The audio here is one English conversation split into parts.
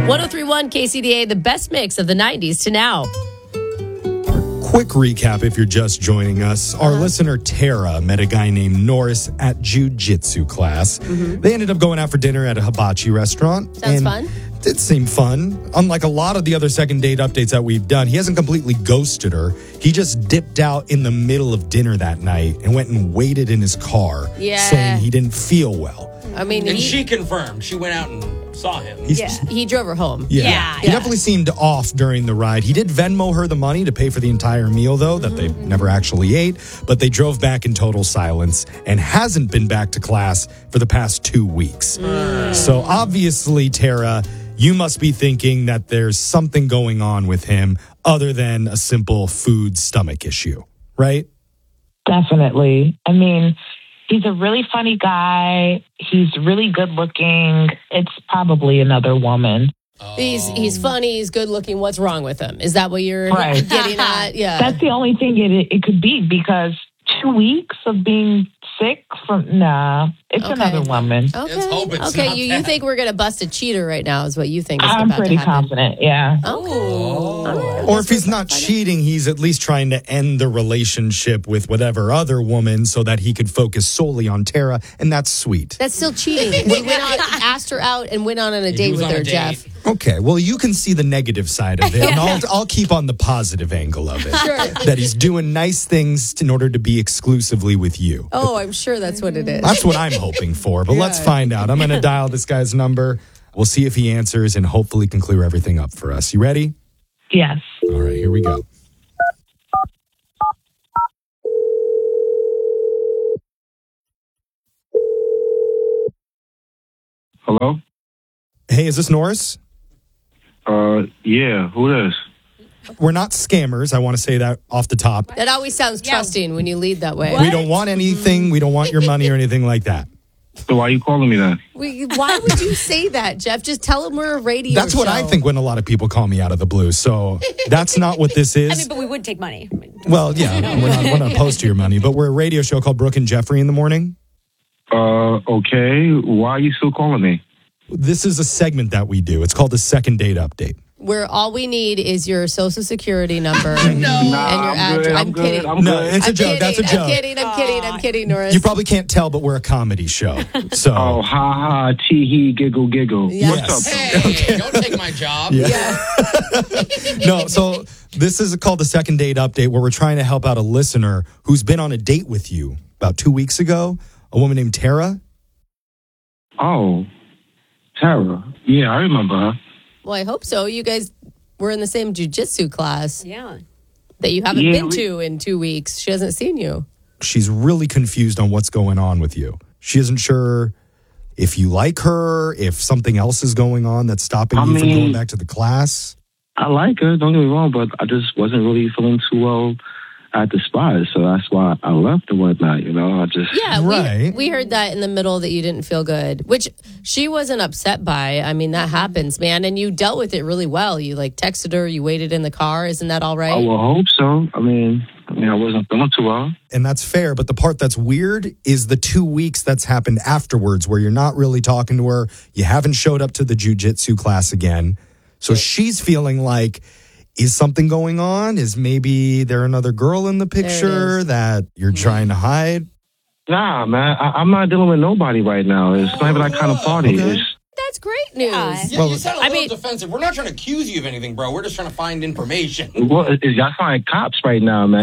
1031 KCDA, the best mix of the 90s to now. Quick recap if you're just joining us. Our listener Tara met a guy named Norris at jiu-jitsu class. They ended up going out for dinner at a hibachi restaurant. Sounds fun. It seemed fun. Unlike a lot of the other second date updates that we've done, he hasn't completely ghosted her. He just dipped out in the middle of dinner that night and went and waited in his car, saying he didn't feel well. I mean, And she confirmed. She went out and saw him. he drove her home. He definitely seemed off during the ride. He did Venmo her the money to pay for the entire meal, though, that they never actually ate. But they drove back in total silence and hasn't been back to class for the past 2 weeks. So obviously, Tara, you must be thinking that there's something going on with him other than a simple food stomach issue, right? Definitely. I mean, he's a really funny guy. He's really good looking. It's probably another woman. He's funny. He's good looking. What's wrong with him? Is that what you're getting at? Yeah. That's the only thing it could be, because 2 weeks of being sick it's another woman. Okay. Let's hope it's okay. not You that. think we're gonna bust a cheater right now? Is what you think? Is I'm about pretty to happen. confident. Yeah. Okay. Or if he's not cheating, he's at least trying to end the relationship with whatever other woman so that he could focus solely on Tara, and that's sweet. That's still cheating. We went on, asked her out, and went on a date was with on a her, date. Jeff. Okay, well, you can see the negative side of it, and I'll keep on the positive angle of it. Sure. That he's doing nice things in order to be exclusively with you. Oh, I'm sure that's what it is. That's what I'm hoping for, but let's find out. I'm going to dial this guy's number. We'll see if he answers and hopefully can clear everything up for us. You ready? Yes. All right, here we go. Hello? Hey, is this Norris? Yeah, who this? We're not scammers. I want to say that off the top. That always sounds trusting when you lead that way. We don't want anything. We don't want your money or anything like that. So why are you calling me then? Why would you say that, Jeff? Just tell him we're a radio That's what I show. think when a lot of people call me out of the blue. So that's not what this is. But we would take money. Well, yeah, we're not opposed to your money, but we're a radio show called Brooke and Jeffrey in the Morning. Okay. Why are you still calling me? This is a segment that we do. It's called the Second Date Update. Where all we need is your social security number and your I'm address. good. I'm kidding. No, it's a joke. That's a joke. I'm kidding, Norris. You probably can't tell, but we're a comedy show. So Oh, ha ha, tee hee, giggle, giggle. Yes. What's up? Hey, don't take my job. no, so this is called the Second Date Update, where we're trying to help out a listener who's been on a date with you about 2 weeks ago, a woman named Tara. Oh, Tara. Yeah, I remember her. Well, I hope so. You guys were in the same jiu-jitsu class Yeah. that you haven't Yeah, been to in 2 weeks. She hasn't seen you. She's really confused on what's going on with you. She isn't sure if you like her, if something else is going on that's stopping you from going back to the class. I like her, don't get me wrong, but I just wasn't really feeling too well at the spot. So that's why I left and whatnot, I just... Yeah, Right. we heard that in the middle that you didn't feel good, which she wasn't upset by. I mean, that happens, man. And you dealt with it really well. You texted her, you waited in the car. Isn't that all right? I will hope so. I mean, I wasn't feeling too well. And that's fair, but the part that's weird is the 2 weeks that's happened afterwards where you're not really talking to her. You haven't showed up to the jiu-jitsu class again. So she's feeling like, is something going on? Is maybe there another girl in the picture that you're trying to hide? Nah, man, I'm not dealing with nobody right now. It's not even that kind of party. Okay. It's, That's great news. Yeah, you sound a little defensive. We're not trying to accuse you of anything, bro. We're just trying to find information. y'all find cops right now, man.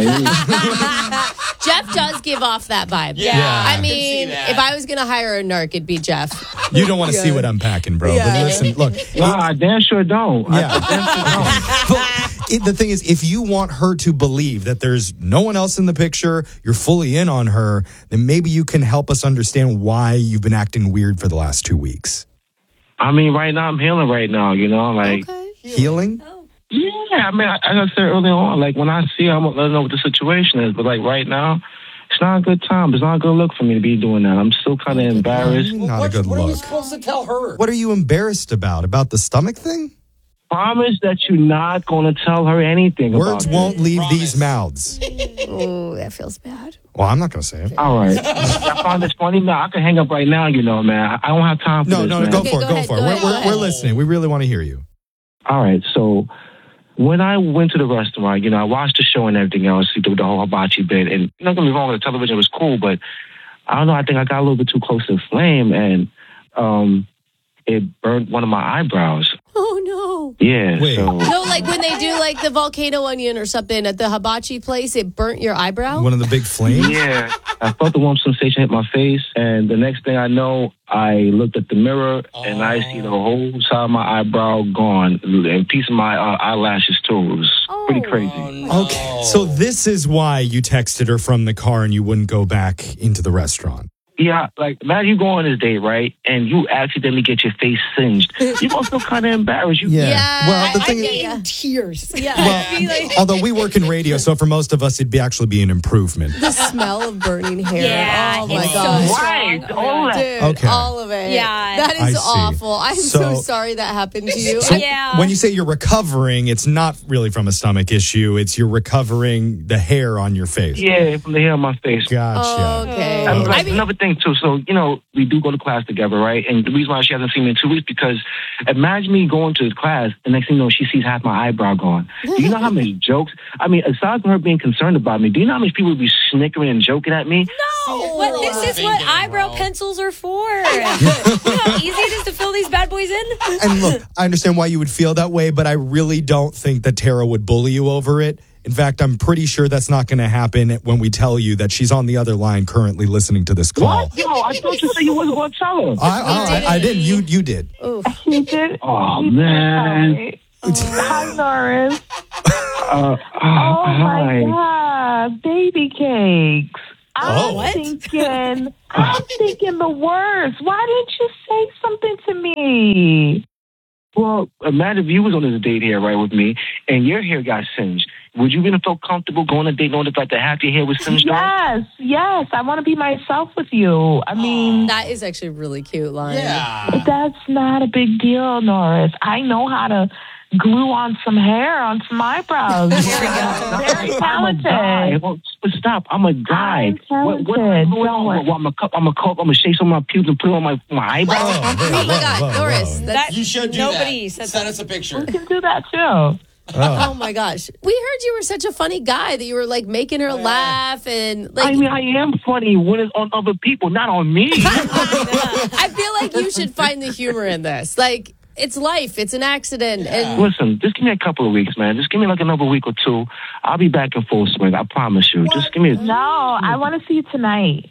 Jeff does give off that vibe. Yeah, I I can see mean, that. if I was going to hire a narc, it'd be Jeff. You don't want to see what I'm packing, bro. But listen, look. Nah, I damn sure don't. Yeah. I damn sure don't. The thing is, if you want her to believe that there's no one else in the picture, you're fully in on her, then maybe you can help us understand why you've been acting weird for the last 2 weeks. I mean, right now I'm healing right now, Healing? Yeah, I mean, as I said earlier on, when I see her, I'm going to let her know what the situation is. But right now, it's not a good time. It's not a good look for me to be doing that. I'm still kind of embarrassed. Not a good What are you look. supposed to tell her? What are you embarrassed about? About the stomach thing? Promise that you're not going to tell her anything Words about won't leave Promise. these mouths. Oh, that feels bad. Well, I'm not going to say it. it. All right. I find this funny. No, I can hang up right now, man. I don't have time for No, this, man. go Okay, for it. go Go ahead, for go it. ahead, go We're ahead. listening. We really want to hear you. All right, so when I went to the restaurant, I watched the show and everything else, the whole hibachi bit, and don't get me wrong, the television was cool, but I don't know, I think I got a little bit too close to the flame, and it burnt one of my eyebrows. Oh, no. Yeah. Wait. So, No, like when they do like the volcano onion or something at the hibachi place, it burnt your eyebrow? One of the big flames? yeah, I felt the warm sensation hit my face, and the next thing I know, I looked at the mirror, and I see the whole side of my eyebrow gone, and a piece of my eyelashes, too. It was pretty crazy. Oh, no. Okay, so this is why you texted her from the car and you wouldn't go back into the restaurant. Yeah, like, imagine you go on this date, right, and you accidentally get your face singed. You're going to feel kind of embarrassed. Well, the thing I'd is, be in tears. Yeah. I'd be like, although we work in radio, so for most of us, it'd actually be an improvement. The smell of burning hair. yeah, Oh, my it's gosh. so Right, strong. all that. Dude, Okay. all of it. Yeah. That I is see. awful. I'm so So- sorry that happened to you. So Yeah. when you say you're recovering, it's not really from a stomach issue. It's you're recovering the hair on your face. Yeah, from the hair on my face. Gotcha. Okay. And I mean, another thing too, so we do go to class together, right? And the reason why she hasn't seen me in 2 weeks because imagine me going to class, and next thing you know, she sees half my eyebrow gone. Do you know how many jokes? I mean, aside from her being concerned about me, do you know how many people would be snickering and joking at me? What, this is what Thinking, eyebrow bro. pencils are for. You know how easy it is to fill these bad boys in? And look, I understand why you would feel that way, but I really don't think that Tara would bully you over it. In fact, I'm pretty sure that's not going to happen when we tell you that she's on the other line currently listening to this call. What? Yo, I thought you said you wasn't going to tell her. I didn't. You did. He did. Oh, he did man. tell me. Hi, Norris. Oh hi. my God, baby cakes. Oh. I'm thinking the worst. Why didn't you say something to me? Well, imagine if you was on this date here, right, with me, and your hair got singed. Would you even feel comfortable going on a date knowing the fact that half your hair was singed off? Yes. I want to be myself with you. I mean, that is actually a really cute line. Yeah. that's not a big deal, Norris. I know how to glue on some hair on some eyebrows. Very talented. Well, stop. I'm a guy. I'm talented. I'm gonna shave some of my pubes and put it on my eyebrows. Oh my God, Doris. That, You should do nobody that. said Send that. us a picture. You can do that too. Oh my gosh. We heard you were such a funny guy that you were like making her laugh and like I mean, I am funny when it's on other people, not on me. I feel like you should find the humor in this. Like it's life, it's an accident. And Listen, just give me a couple of weeks, man. Just give me like another week or two. I'll be back in full swing. I promise you. Just give me a... No, I want to see you tonight.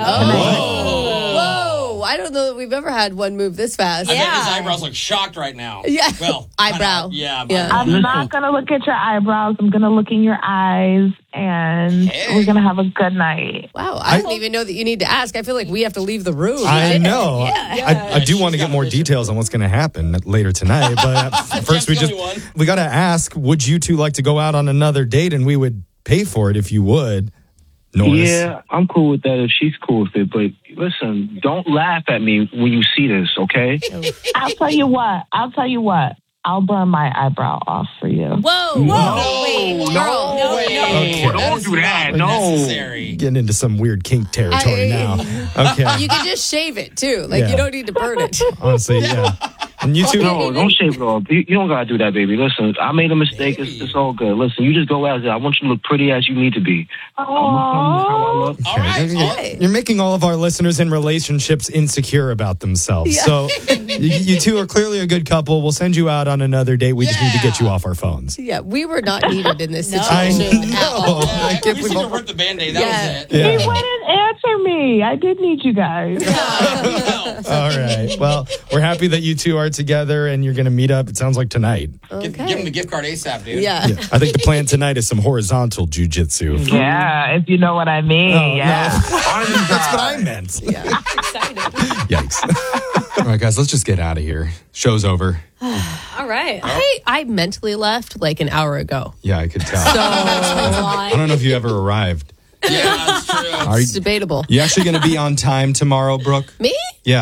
whoa, I don't know that we've ever had one move this fast. I bet his eyebrows look shocked right now. Yeah. Well, Eyebrow. kinda, yeah. Yeah. I'm not going to look at your eyebrows. I'm going to look in your eyes, and we're going to have a good night. Wow, I don't even know that you need to ask. I feel like we have to leave the room. I know. Yeah. I do want to get more details on what's going to happen later tonight, but first we got to ask, would you two like to go out on another date and we would pay for it if you would? Norris. Yeah, I'm cool with that if she's cool with it. But listen, don't laugh at me when you see this, okay? I'll tell you what. I'll burn my eyebrow off for you. Whoa, No, wait, no, girl. no, Okay. Don't do that. No. Necessary. Getting into some weird kink territory now. Okay. You can just shave it too. Like Yeah. you don't need to burn it. Honestly, yeah. And you two, No, don't shave it off. You don't gotta do that, baby. Listen, I made a mistake. It's all good. Listen, you just go as it. I want you to look pretty as you need to be. I'm gonna come how I look. All right. you're making all of our listeners in relationships insecure about themselves. So you two are clearly a good couple. We'll send you out on another date. We just need to get you off our phones. Yeah, we were not needed in this I situation at all. know. I can't we believe should all- rip the Band-Aid. That Yeah. was it. He wouldn't answer me. I did need you guys. All right. Well, we're happy that you two are together and you're going to meet up. It sounds like tonight. Give him the gift card ASAP, dude. Yeah. Yeah. I think the plan tonight is some horizontal jujitsu. Yeah, if you know what I mean. Oh, yeah. no. That's what I meant. Excited. Yikes. All right, guys, let's just get out of here. Show's over. All right. I mentally left like an hour ago. Yeah, I could tell. So I don't know if you ever arrived. Yeah, that's true. Are it's you, debatable. you actually going to be on time tomorrow, Brooke? Me? Yeah. I'm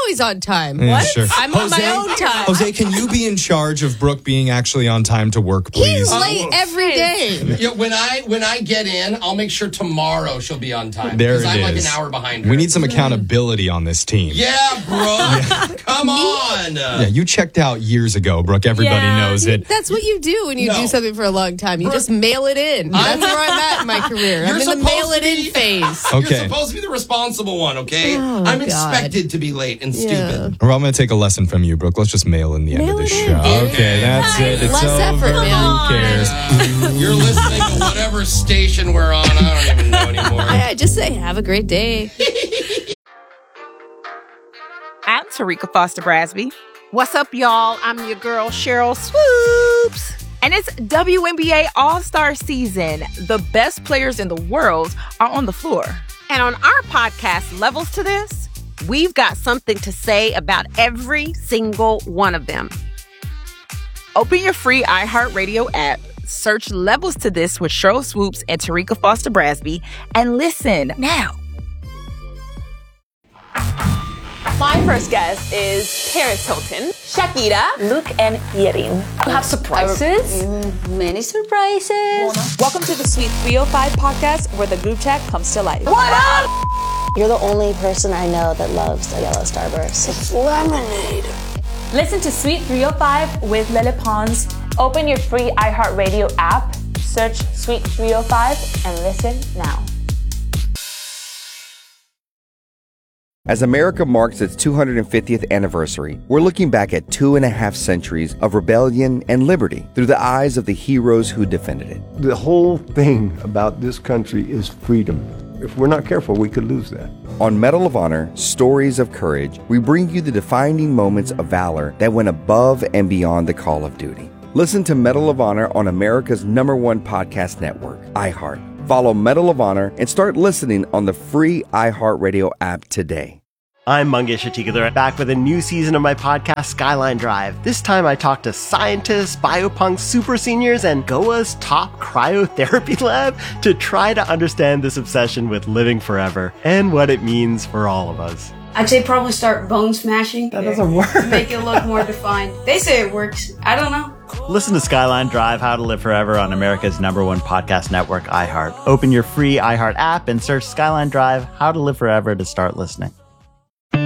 always on time. Yeah, What? sure. I'm on my own time. Jose, can you be in charge of Brooke being actually on time to work, please? He's late every day. Yeah, when I get in, I'll make sure tomorrow she'll be on time. There it I'm like is. an hour behind her. We need some accountability on this team. Yeah, Brooke. Come on. Yeah, you checked out years ago, Brooke. Everybody knows it. That's what you do when you do something for a long time. You just mail it in. That's where I'm at in my career. I'm in the mail it in phase. Okay. You're supposed to be the responsible one, okay? Oh, I'm God. expected to be late and stupid. Well, I'm going to take a lesson from you, Brooke. Let's just mail in the end of Mail the it show. in. Okay, that's it. It's Less over. effort, man. Who cares? You're listening to whatever station we're on. I don't even know anymore. I just say, have a great day. I'm Tarika Foster Brasby. What's up, y'all? I'm your girl, Cheryl Swoops. And it's WNBA All-Star season. The best players in the world are on the floor. And on our podcast, Levels to This, we've got something to say about every single one of them. Open your free iHeartRadio app, search Levels to This with Cheryl Swoops and Tarika Foster Brasby, and listen now. My first guest is Paris Hilton, Shakira, Luke, and Yerin. You have surprises? Many surprises. Welcome to the Sweet 305 podcast, where the group chat comes to life. What up? You're the only person I know that loves the yellow starburst. It's lemonade. Listen to Sweet 305 with Lele Pons. Open your free iHeartRadio app, search Sweet 305, and listen now. As America marks its 250th anniversary, we're looking back at 2.5 centuries of rebellion and liberty through the eyes of the heroes who defended it. The whole thing about this country is freedom. If we're not careful, we could lose that. On Medal of Honor, Stories of Courage, we bring you the defining moments of valor that went above and beyond the call of duty. Listen to Medal of Honor on America's #1 podcast network, iHeart. Follow Medal of Honor and start listening on the free iHeartRadio app today. I'm Mangesh Atikadar, back with a new season of my podcast, Skyline Drive. This time I talk to scientists, biopunks, super seniors, and Goa's top cryotherapy lab to try to understand this obsession with living forever and what it means for all of us. I'd say probably start bone smashing. That doesn't work. Make it look more defined. They say it works. I don't know. Listen to Skyline Drive, How to Live Forever on America's #1 podcast network, iHeart. Open your free iHeart app and search Skyline Drive, How to Live Forever to start listening.